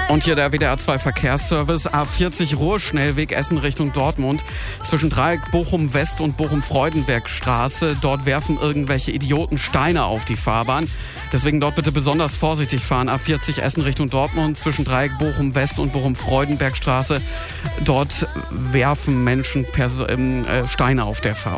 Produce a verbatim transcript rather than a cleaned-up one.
Und hier der W D R zwei Verkehrsservice. A vierzig Ruhrschnellweg Essen Richtung Dortmund. Zwischen Dreieck Bochum West und Bochum-Freudenberg-Straße. Dort werfen irgendwelche Idioten Steine auf die Fahrbahn. Deswegen dort bitte besonders vorsichtig fahren. A vierzig Essen Richtung Dortmund. Zwischen Dreieck Bochum West und Bochum-Freudenberg-Straße. Dort werfen Menschen Pers- äh, Steine auf der Fahrbahn.